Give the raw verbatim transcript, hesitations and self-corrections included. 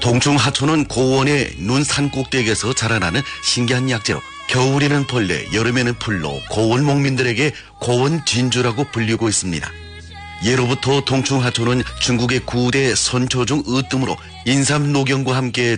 동충하초는 고원의 눈 산꼭대기에서 자라나는 신기한 약재로 겨울에는 벌레, 여름에는 풀로 고원 목민들에게 고원 진주라고 불리고 있습니다. 예로부터 동충하초는 중국의 구대 선초 중 으뜸으로 인삼 녹용과 함께